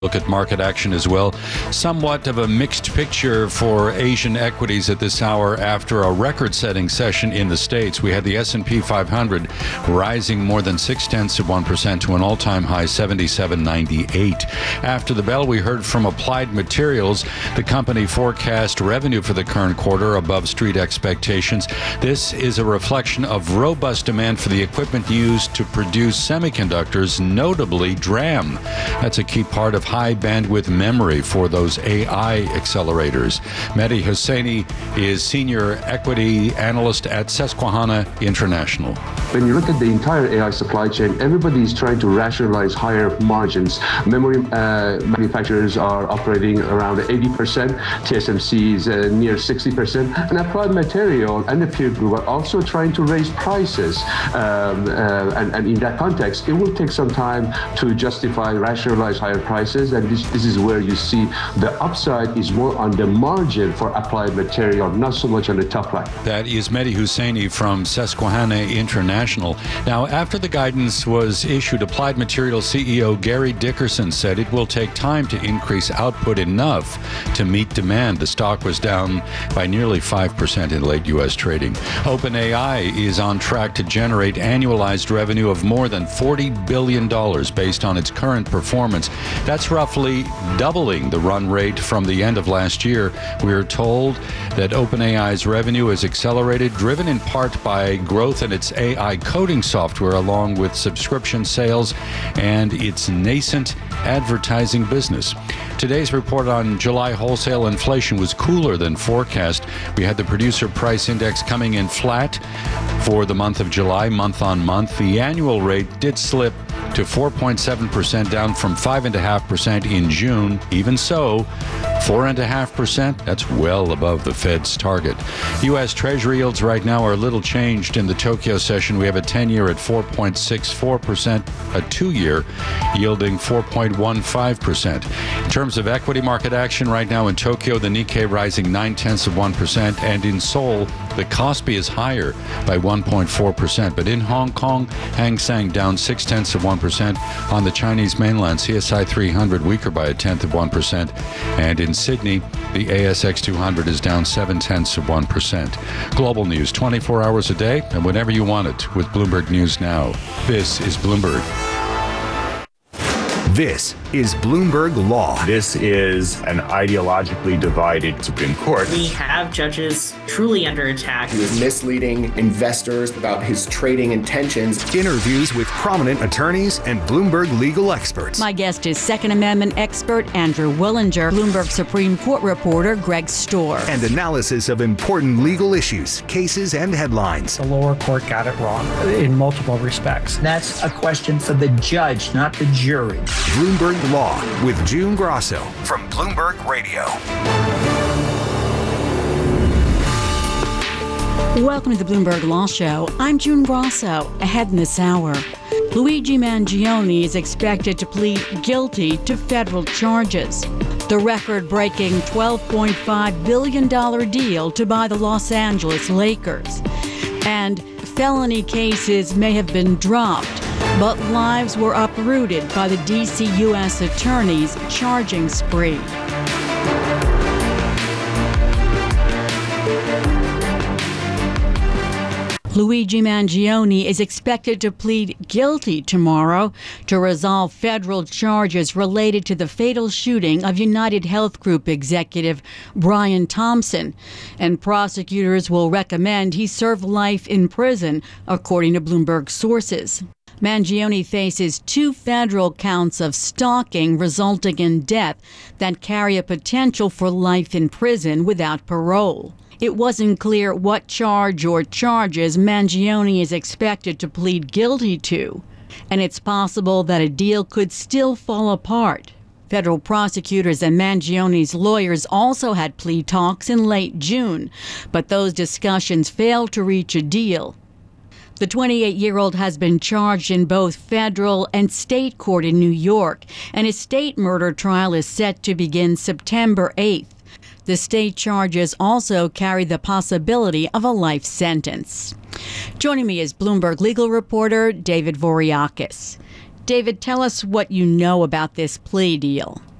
Look at market action as well. Somewhat of a mixed picture for Asian equities at this hour after a record-setting session in the States. We had the S&P 500 rising more than 0.6% to an all-time high 77.98. After the bell, we heard from Applied Materials. The company forecast revenue for the current quarter above street expectations. This is a reflection of robust demand for the equipment used to produce semiconductors, notably DRAM. That's a key part of high bandwidth memory for those AI accelerators. Mehdi Hosseini is senior equity analyst at Susquehanna International. When you look at the entire AI supply chain, everybody is trying to rationalize higher margins. Memory manufacturers are operating around 80%, TSMC is near 60%, and Applied Material and the peer group are also trying to raise prices. And in that context, it will take some time to justify, rationalize higher prices. And this is where you see the upside is more on the margin for Applied Material, not so much on the top line. That is Mehdi Hosseini from Susquehanna International. Now, after the guidance was issued, Applied Materials CEO Gary Dickerson said it will take time to increase output enough to meet demand. The stock was down by nearly 5% in late U.S. trading. OpenAI is on track to generate annualized revenue of more than $40 billion based on its current performance. That's roughly doubling the run rate from the end of last year. We are told that OpenAI's revenue is accelerated, driven in part by growth in its AI coding software, along with subscription sales and its nascent advertising business. Today's report on July wholesale inflation was cooler than forecast. We had the producer price index coming in flat for the month of July, month on month. The annual rate did slip to 4.7%, down from 5.5% in June. Even so, 4.5%, that's well above the Fed's target. U.S. Treasury yields right now are little changed in the Tokyo session. We have a 10-year at 4.64%, a 2-year yielding 4.15%. In terms of equity market action right now in Tokyo, the Nikkei rising 0.9%, and in Seoul, the Kospi is higher by 1.4%. But in Hong Kong, Hang Seng down 0.6% on the Chinese mainland. CSI 300 weaker by 0.1%. And in Sydney, the ASX 200 is down 0.7%. Global news 24 hours a day and whenever you want it with Bloomberg News Now. This is Bloomberg. This is Bloomberg Law. This is an ideologically divided Supreme Court. We have judges truly under attack. He was misleading investors about his trading intentions. Interviews with prominent attorneys and Bloomberg legal experts. My guest is Second Amendment expert Andrew Willinger, Bloomberg Supreme Court reporter Greg Storr. And analysis of important legal issues, cases, and headlines. The lower court got it wrong in multiple respects. That's a question for the judge, not the jury. Bloomberg Law with June Grosso from Bloomberg Radio. Welcome to the Bloomberg Law Show. I'm June Grosso. Ahead in this hour, Luigi Mangione is expected to plead guilty to federal charges. The record-breaking $12.5 billion deal to buy the Los Angeles Lakers. And felony cases may have been dropped, but lives were uprooted by the D.C. U.S. Attorney's charging spree. Luigi Mangione is expected to plead guilty tomorrow to resolve federal charges related to the fatal shooting of United Health Group executive Brian Thompson, and prosecutors will recommend he serve life in prison, according to Bloomberg sources. Mangione faces 2 federal counts of stalking resulting in death that carry a potential for life in prison without parole. It wasn't clear what charge or charges Mangione is expected to plead guilty to, and it's possible that a deal could still fall apart. Federal prosecutors and Mangione's lawyers also had plea talks in late June, but those discussions failed to reach a deal. The 28-year-old has been charged in both federal and state court in New York, and his state murder trial is set to begin September 8th. The state charges also carry the possibility of a life sentence. Joining me is Bloomberg legal reporter David Voriakis. David, tell us what you know about this plea deal.